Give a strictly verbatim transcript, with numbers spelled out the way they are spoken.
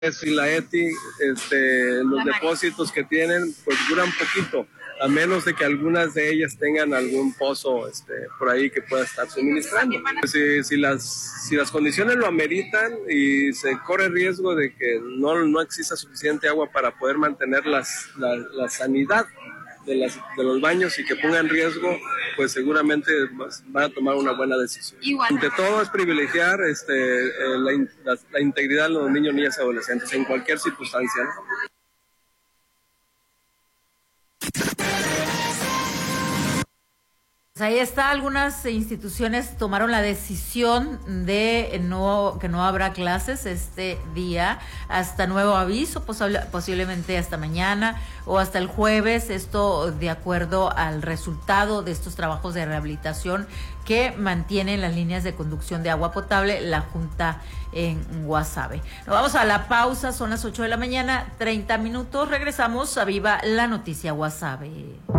y la E T I, este, los depósitos que tienen, pues duran poquito, a menos de que algunas de ellas tengan algún pozo este, por ahí que pueda estar suministrando. Si, si, las, si las condiciones lo ameritan y se corre riesgo de que no, no exista suficiente agua para poder mantener las, la, la sanidad de, las, de los baños y que ponga en riesgo, pues seguramente van a tomar una buena decisión. Ante todo es privilegiar este, eh, la, la, la integridad de los niños, niñas y adolescentes en cualquier circunstancia, ¿no? Ahí está, algunas instituciones tomaron la decisión de no que no habrá clases este día hasta nuevo aviso, posible, posiblemente hasta mañana o hasta el jueves, esto de acuerdo al resultado de estos trabajos de rehabilitación que mantienen las líneas de conducción de agua potable la Junta en Guasave. Nos vamos a la pausa, son las ocho de la mañana, treinta minutos, regresamos a Viva la Noticia Guasave.